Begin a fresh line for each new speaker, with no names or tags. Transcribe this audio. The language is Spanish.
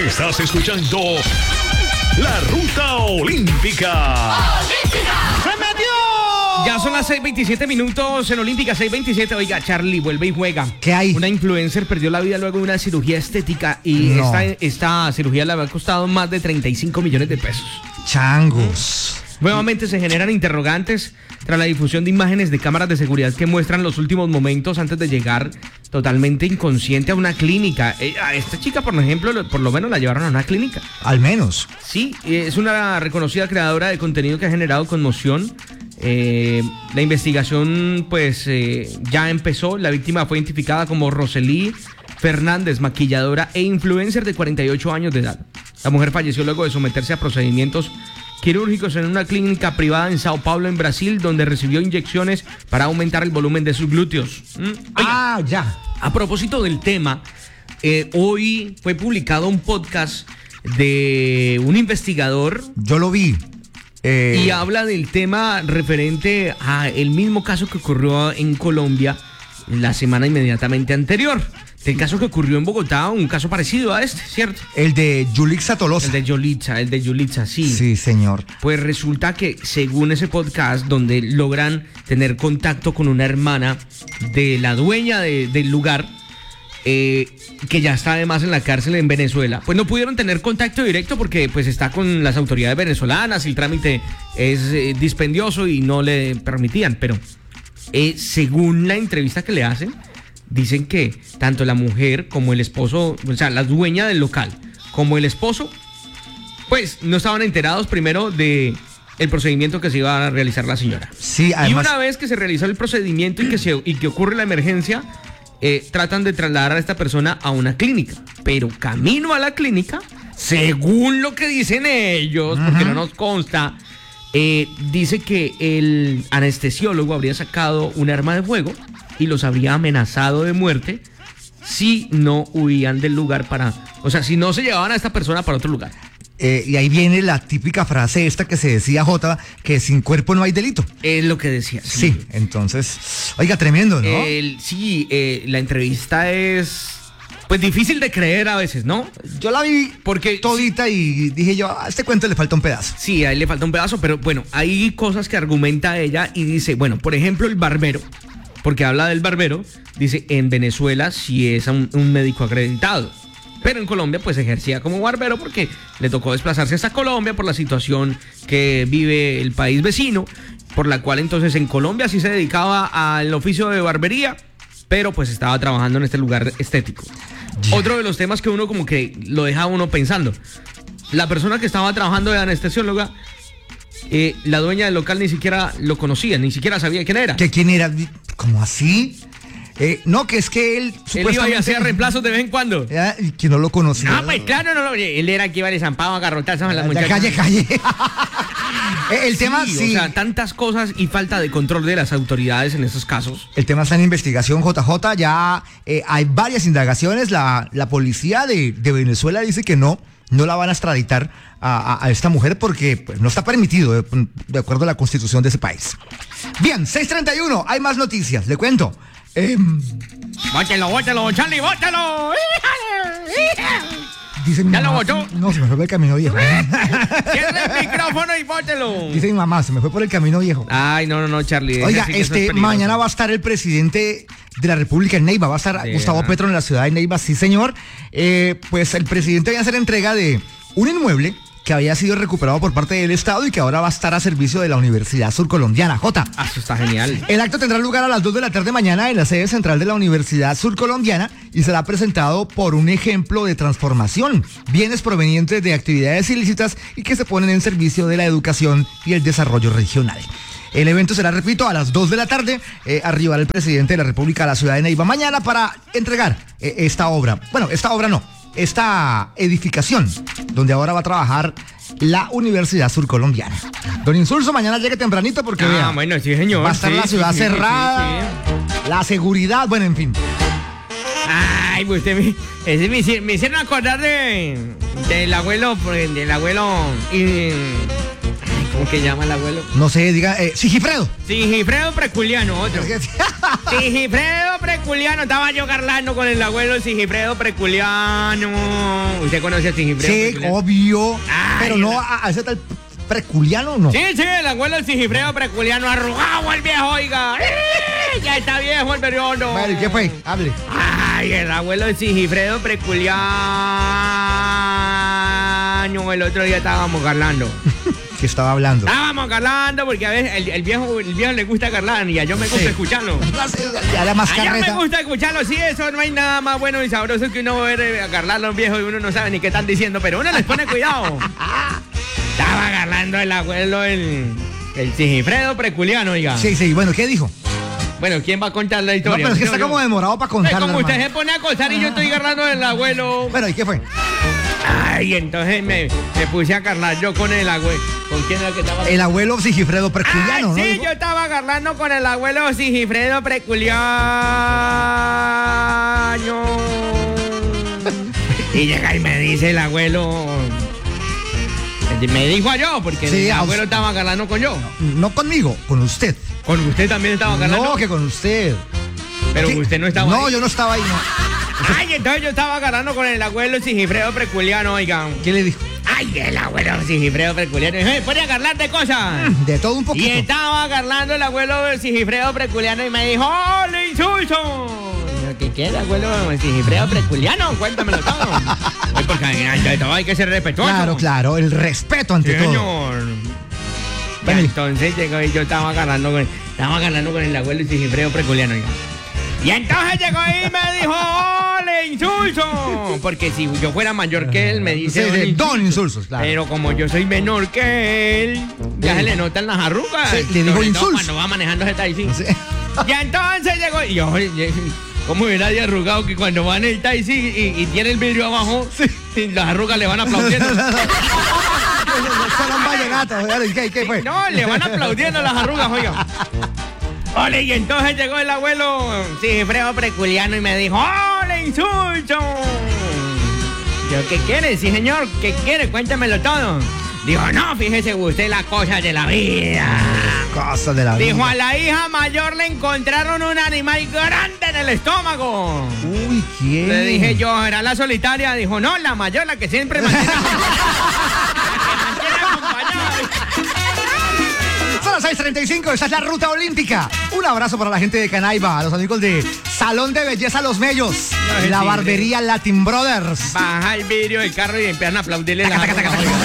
Estás escuchando La Ruta Olímpica.
¡Se metió!
Ya son las 6:27 minutos en Olímpica, 6:27. Oiga, Charlie, vuelve y juega.
¿Qué hay?
Una influencer perdió la vida luego de una cirugía estética y
No.
esta cirugía le había costado más de 35 millones de pesos.
Changos.
Nuevamente se generan interrogantes tras la difusión de imágenes de cámaras de seguridad que muestran los últimos momentos antes de llegar totalmente inconsciente a una clínica. A esta chica, por ejemplo, por lo menos la llevaron a una clínica.
Al menos.
Sí, es una reconocida creadora de contenido que ha generado conmoción. La investigación pues ya empezó. La víctima fue identificada como Rosely Fernández, maquilladora e influencer de 48 años de edad. La mujer falleció luego de someterse a procedimientos quirúrgicos en una clínica privada en Sao Paulo, en Brasil, donde recibió inyecciones para aumentar el volumen de sus glúteos. Oiga,
Ya.
a propósito del tema, hoy fue publicado un podcast de un investigador
Yo lo vi.
y habla del tema referente a el mismo caso que ocurrió en Colombia la semana inmediatamente anterior. Del caso que ocurrió en Bogotá, un caso parecido a este, ¿cierto?
El de Yulixa Tolosa.
El de Yulitza, sí.
Sí, señor.
Pues resulta que según ese podcast donde logran tener contacto con una hermana de la dueña del lugar, que ya está además en la cárcel en Venezuela, pues no pudieron tener contacto directo porque pues está con las autoridades venezolanas y el trámite es dispendioso y no le permitían, pero según la entrevista que le hacen, dicen que tanto la mujer como el esposo, o sea, la dueña del local, como el esposo, pues no estaban enterados primero de el procedimiento que se iba a realizar la señora.
Sí,
Y
además.
una vez que se realizó el procedimiento y que ocurre la emergencia, tratan de trasladar a esta persona a una clínica. Pero camino a la clínica, según lo que dicen ellos, porque no nos consta, dice que el anestesiólogo habría sacado un arma de fuego y los habría amenazado de muerte si no huían del lugar si no se llevaban a esta persona para otro lugar.
Y ahí viene la típica frase esta que se decía, Jota, que sin cuerpo no hay delito.
Es lo que decía.
Sí, entonces, oiga, tremendo, ¿no?
La entrevista es pues difícil de creer a veces, ¿no?
Yo la vi
Porque
todita y dije yo, a este cuento le falta un pedazo.
sí, a él le falta un pedazo, pero bueno, hay cosas que argumenta ella y dice, bueno, por ejemplo, el barbero, porque habla del barbero, dice, en Venezuela sí es un médico acreditado, pero en Colombia pues ejercía como barbero porque le tocó desplazarse hasta Colombia por la situación que vive el país vecino, por la cual entonces en Colombia sí se dedicaba al oficio de barbería, pero pues estaba trabajando en este lugar estético. Otro de los temas que uno como que lo deja a uno pensando, la persona que estaba trabajando de anestesióloga, la dueña del local ni siquiera lo conocía, ni siquiera sabía quién era.
¿Que quién era? ¿Cómo así? No, que es que él
Él iba y hacía reemplazos de vez en cuando.
Y que no lo conocía.
No, pues claro, no, él era el que iba de zampado a garrotazos a las muchachas.
Calle. El tema,
sí.
sí.
O sea, tantas cosas y falta de control de las autoridades en estos casos.
El tema está en investigación, JJ. Ya hay varias indagaciones. La policía de Venezuela dice que no la van a extraditar a esta mujer porque pues, no está permitido de acuerdo a la constitución de ese país. Bien, 6:31. Hay más noticias. Le cuento.
Bótelo, Charlie, bótelo.
Dice mi
¿Ya lo
mamá.
botó?
No, se me fue por el camino viejo.
Cierra el micrófono y bótelo.
Dice mi mamá, se me fue por el camino viejo.
Ay, no, Charlie.
Oiga,
sí que eso es peligroso.
mañana va a estar el presidente de la República en Neiva, va a estar Gustavo Petro en la ciudad de Neiva, sí señor. Pues el presidente va a hacer entrega de un inmueble que había sido recuperado por parte del Estado y que ahora va a estar a servicio de la Universidad Surcolombiana, Jota.
Ah, eso está genial.
El acto tendrá lugar a las 2 de la tarde mañana en la sede central de la Universidad Surcolombiana y será presentado por un ejemplo de transformación, bienes provenientes de actividades ilícitas y que se ponen en servicio de la educación y el desarrollo regional. El evento será, repito, a las 2 de la tarde. Arribará el presidente de la República a la ciudad de Neiva mañana para entregar esta obra. Bueno, esta obra no, esta edificación donde ahora va a trabajar la Universidad Surcolombiana. Don Insulso, mañana llegue tempranito porque vea,
bueno, sí, señor.
va a estar la ciudad cerrada, la seguridad, bueno, en fin.
Ay, pues usted me hicieron acordar del abuelo, y ¿Cómo que llama el abuelo?
No sé, diga, Sigifredo.
Sigifredo Preculiano, otro. Sigifredo Preculiano, estaba yo carlando con el abuelo Sigifredo Preculiano. ¿Usted conoce a Sigifredo
Sí,
Preculiano?
obvio.
Ay,
pero no a ese tal Preculiano, no.
Sí, el abuelo Sigifredo Preculiano, arrugado el viejo, oiga. Ya está viejo el periodo.
Bueno, ¿y qué fue? Hable.
Ay, el abuelo de Sigifredo Preculiano. El otro día estábamos carlando.
¿Qué estaba hablando?
Estábamos carlando porque a veces el viejo le gusta carlar y a yo me gusta escucharlo.
Ya la más
A yo me
carreta.
gusta escucharlo, sí, eso no hay nada más bueno y sabroso que uno ver a carlar a los viejos y uno no sabe ni qué están diciendo, pero uno les pone cuidado. Estaba agarrando el abuelo el Sigifredo Preculiano, oiga.
Sí, bueno, ¿qué dijo?
Bueno, ¿quién va a contar la
No,
historia?
pero es que está como demorado para contarlo,
como usted
hermano.
se pone a contar y yo estoy agarrando el abuelo.
Bueno, ¿y qué fue?
Ay, entonces me puse a carlar yo con el abuelo. ¿Con quién era que estaba?
El abuelo Sigifredo Preculiano,
Ay,
¿no?
sí,
Dijo.
yo estaba agarrando con el abuelo Sigifredo Preculiano. Y llega y me dice el abuelo. Me dijo yo, porque
Sí,
el
a
abuelo
usted.
estaba agarrando con yo.
No conmigo, con usted.
Con usted también estaba agarrando.
No, que con usted.
Pero
¿Qué?
usted no estaba
No,
ahí.
yo no estaba ahí, no.
Ay, entonces yo estaba agarrando con el abuelo Sigifredo Preculiano, oigan.
¿Qué le dijo?
Ay, el abuelo Sigifredo Preculiano. Y me pone a agarrar de cosas.
De todo un
Y
poquito.
estaba agarrando el abuelo Sigifredo Preculiano y me dijo, ¡oh, le insulto! ¿Qué es el abuelo Sigifredo Preculiano? Cuéntamelo todo. Ay, porque ante todo hay que ser respetuoso.
Claro, el respeto ante todo.
Señor.
Bueno, y-
Entonces llegó y yo estaba agarrando con el abuelo Sigifredo Preculiano. Ya. Y entonces llegó y me dijo, ¡oh, le insulto! Porque si yo fuera mayor que él, me dice
Sí, don insulsos, claro.
Pero como yo soy menor que él, ya se le notan las arrugas.
Sí, le dijo
Sobre todo
insulso.
cuando va manejando ese taxi.
Sí.
Y entonces llegó y yo, ¿cómo hubiera de arrugado que cuando va en el taxi y tiene el vidrio abajo, y las arrugas le van aplaudiendo?
Solo un vallenato. ¿Qué fue?
No, le van aplaudiendo las arrugas, oiga. Ole, y entonces llegó el abuelo Sigifredo Preculiano y me dijo, ¡oh, le insulto! Yo, ¿qué quiere? Sí, señor, ¿qué quiere? Cuéntamelo todo. Dijo, no, fíjese usted las cosas de la vida.
Cosas de la vida.
Dijo, a la hija mayor le encontraron un animal grande en el estómago.
Uy, ¿quién?
Le dije yo, ¿era la solitaria? Dijo, no, la mayor, la que siempre mantiene, la que mantiene acompañada.
Son las 6:35, esa es la ruta olímpica. Un abrazo para la gente de Canaiba, a los amigos de Salón de Belleza Los Mellos,
No,
la
sí,
barbería Latin Brothers.
Baja el vidrio del carro y empiezan a aplaudirle la arruga, oiga.